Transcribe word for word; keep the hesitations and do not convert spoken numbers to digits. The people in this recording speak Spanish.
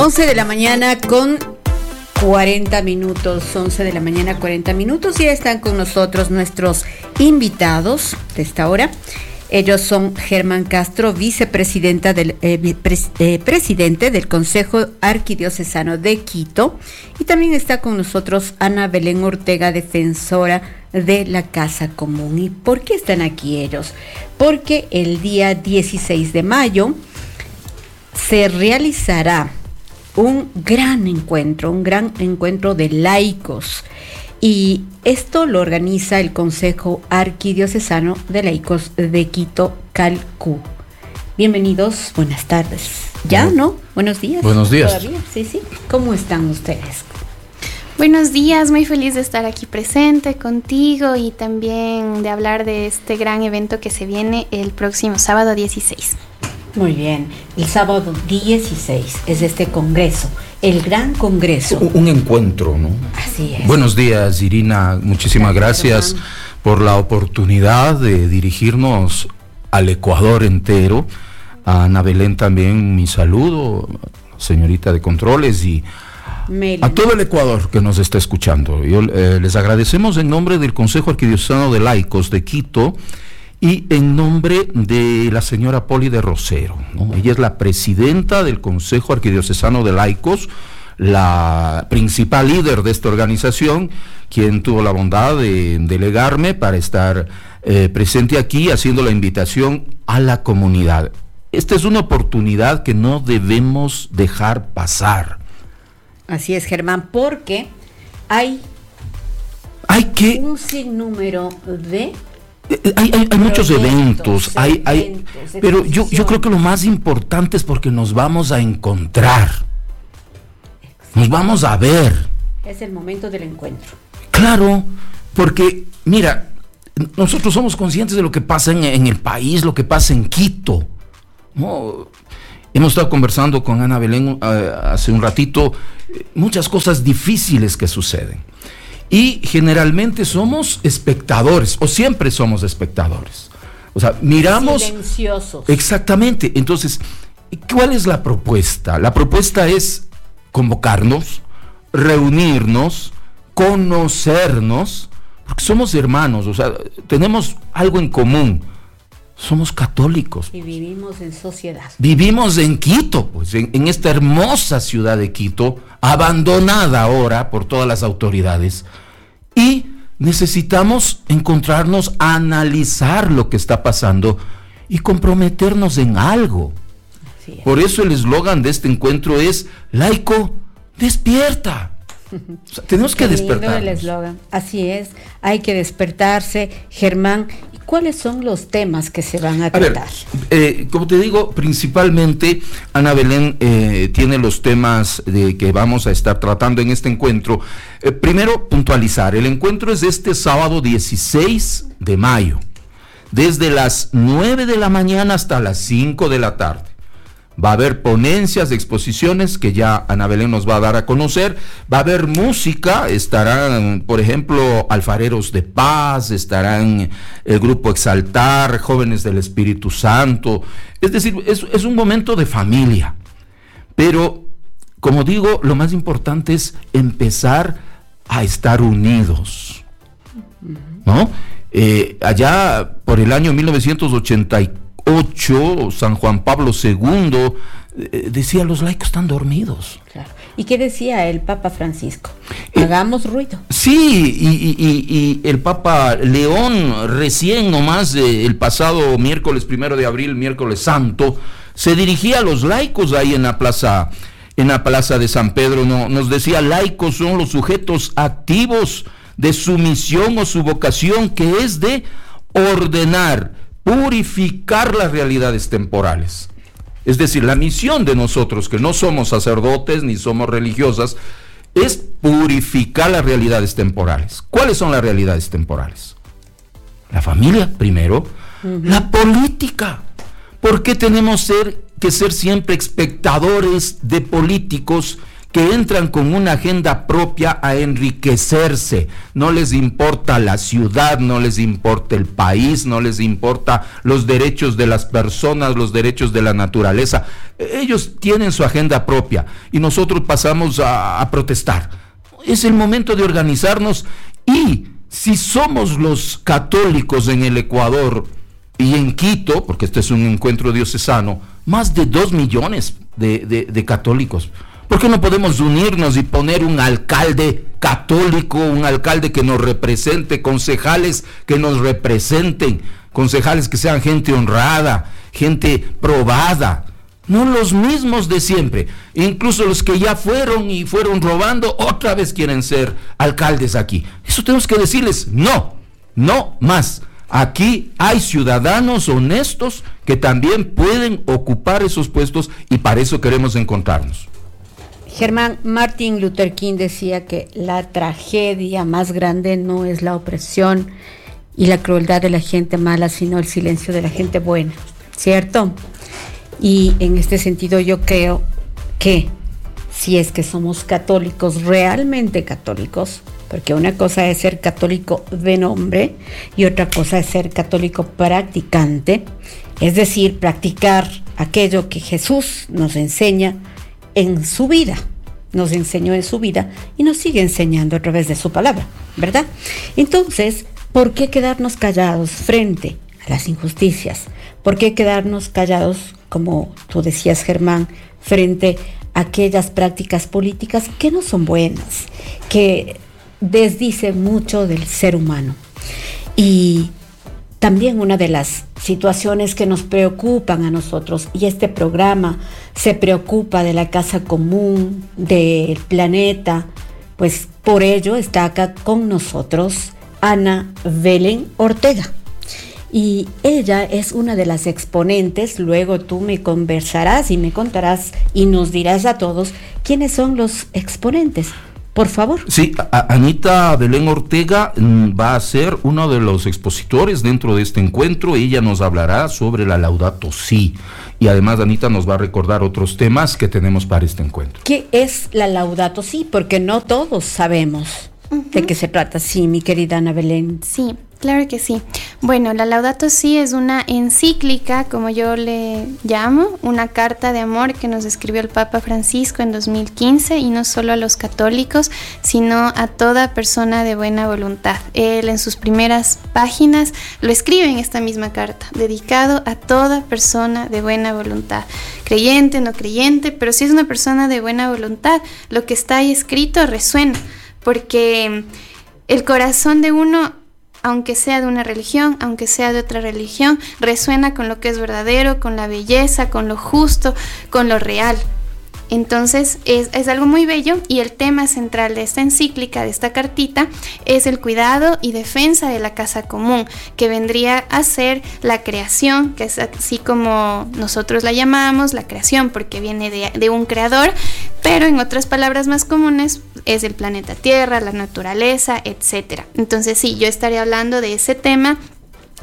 once de la mañana con cuarenta minutos, once de la mañana cuarenta minutos, y ya están con nosotros nuestros invitados de esta hora. Ellos son Germán Castro, vicepresidenta del eh, pres, eh, presidente del Consejo Arquidiocesano de Quito, y también está con nosotros Ana Belén Ortega, defensora de la Casa Común. ¿Y por qué están aquí ellos? Porque el día dieciséis de mayo se realizará un gran encuentro, un gran encuentro de laicos, y esto lo organiza el Consejo Arquidiocesano de Laicos de Quito, Calcú. Bienvenidos, buenas tardes. ¿Ya, no? Buenos días. Buenos días. ¿Todavía? Sí, sí. ¿Cómo están ustedes? Buenos días, muy feliz de estar aquí presente contigo y también de hablar de este gran evento que se viene el próximo sábado dieciséis. Muy bien, el sábado dieciséis es este congreso, el gran congreso. Un, un encuentro, ¿no? Así es. Buenos días, Irina, muchísimas gracias, gracias por la oportunidad de dirigirnos al Ecuador entero. A Ana Belén también mi saludo, señorita de controles, y Melanie, a todo el Ecuador que nos está escuchando. Yo, eh, les agradecemos en nombre del Consejo Arquidiocesano de Laicos de Quito y en nombre de la señora Poli de Rosero, ¿no? Ella es la presidenta del Consejo Arquidiocesano de Laicos, la principal líder de esta organización, quien tuvo la bondad de delegarme para estar eh, presente aquí, haciendo la invitación a la comunidad. Esta es una oportunidad que no debemos dejar pasar. Así es, Germán, porque hay, hay que, un sinnúmero de... Hay, hay, hay muchos eventos, hay, hay, pero yo, yo creo que lo más importante es porque nos vamos a encontrar, nos vamos a ver. Es el momento del encuentro. Claro, porque mira, nosotros somos conscientes de lo que pasa en, en el país, lo que pasa en Quito, ¿no? Hemos estado conversando con Ana Belén uh, hace un ratito, muchas cosas difíciles que suceden. Y generalmente somos espectadores, o siempre somos espectadores. O sea, miramos... Silenciosos. Exactamente. Entonces, ¿cuál es la propuesta? La propuesta es convocarnos, reunirnos, conocernos, porque somos hermanos, o sea, tenemos algo en común. Somos católicos. Y vivimos en sociedad. Vivimos en Quito, pues, en, en esta hermosa ciudad de Quito, abandonada ahora por todas las autoridades. Y necesitamos encontrarnos, analizar lo que está pasando y comprometernos en algo. Por eso el eslogan de este encuentro es: laico, despierta. O sea, tenemos que despertar. El eslogan. Así es, hay que despertarse, Germán. ¿Cuáles son los temas que se van a tratar? A ver, eh, como te digo, principalmente Ana Belén eh, tiene los temas de que vamos a estar tratando en este encuentro. Eh, primero, puntualizar, el encuentro es este sábado dieciséis de mayo, desde las nueve de la mañana hasta las cinco de la tarde. Va a haber ponencias de exposiciones que ya Ana Belén nos va a dar a conocer. Va a haber música, estarán, por ejemplo, Alfareros de Paz, estarán el grupo Exaltar, Jóvenes del Espíritu Santo. Es decir, es, es un momento de familia. Pero, como digo, lo más importante es empezar a estar unidos, ¿no? Eh, allá por el año mil novecientos ochenta y cuatro, Ocho, San Juan Pablo segundo eh, decía: los laicos están dormidos. Claro. ¿Y qué decía el Papa Francisco? Hagamos eh, ruido. Sí, y, y, y, y el Papa León recién nomás eh, el pasado miércoles primero de abril, miércoles santo, se dirigía a los laicos ahí en la plaza, en la plaza de San Pedro. No, nos decía: laicos son los sujetos activos de su misión o su vocación, que es de ordenar, purificar las realidades temporales. Es decir, la misión de nosotros, que no somos sacerdotes ni somos religiosas, es purificar las realidades temporales. ¿Cuáles son las realidades temporales? La familia, primero. Uh-huh. La política. ¿Por qué tenemos ser, que ser siempre espectadores de políticos que entran con una agenda propia a enriquecerse. No les importa la ciudad, no les importa el país, no les importa los derechos de las personas, los derechos de la naturaleza. Ellos tienen su agenda propia y nosotros pasamos a, a protestar. Es el momento de organizarnos, y si somos los católicos en el Ecuador y en Quito, porque este es un encuentro diocesano, más de dos millones de, de, de católicos, ¿por qué no podemos unirnos y poner un alcalde católico, un alcalde que nos represente, concejales que nos representen, concejales que sean gente honrada, gente probada, no los mismos de siempre? Incluso los que ya fueron y fueron robando, otra vez quieren ser alcaldes aquí. Eso tenemos que decirles, no, no más. Aquí hay ciudadanos honestos que también pueden ocupar esos puestos, y para eso queremos encontrarnos. Germán, Martin Luther King decía que la tragedia más grande no es la opresión y la crueldad de la gente mala, sino el silencio de la gente buena, ¿cierto? Y en este sentido yo creo que si es que somos católicos, realmente católicos, porque una cosa es ser católico de nombre y otra cosa es ser católico practicante, es decir, practicar aquello que Jesús nos enseña en su vida, nos enseñó en su vida y nos sigue enseñando a través de su palabra, ¿verdad? Entonces, ¿por qué quedarnos callados frente a las injusticias? ¿Por qué quedarnos callados, como tú decías, Germán, frente a aquellas prácticas políticas que no son buenas, que desdicen mucho del ser humano? Y también una de las situaciones que nos preocupan a nosotros, y este programa se preocupa de la casa común, del planeta, pues por ello está acá con nosotros Ana Belén Ortega. Y ella es una de las exponentes. Luego tú me conversarás y me contarás y nos dirás a todos quiénes son los exponentes. Por favor. Sí, a, Anita Belén Ortega mm, va a ser uno de los expositores dentro de este encuentro. Ella nos hablará sobre la Laudato Si, y además Anita nos va a recordar otros temas que tenemos para este encuentro. ¿Qué es la Laudato Si? Porque no todos sabemos uh-huh. de qué se trata. Sí, mi querida Ana Belén. Sí, claro que sí. Bueno, la Laudato Si es una encíclica, como yo le llamo, una carta de amor que nos escribió el Papa Francisco en dos mil quince, y no solo a los católicos, sino a toda persona de buena voluntad. Él en sus primeras páginas lo escribe en esta misma carta, dedicado a toda persona de buena voluntad, creyente, no creyente, pero si es una persona de buena voluntad, lo que está ahí escrito resuena, porque el corazón de uno, aunque sea de una religión, aunque sea de otra religión, resuena con lo que es verdadero, con la belleza, con lo justo, con lo real. Entonces es, es algo muy bello, y el tema central de esta encíclica, de esta cartita, es el cuidado y defensa de la casa común, que vendría a ser la creación, que es así como nosotros la llamamos, la creación, porque viene de, de un creador, pero en otras palabras más comunes es el planeta Tierra, la naturaleza, etcétera. Entonces sí, yo estaré hablando de ese tema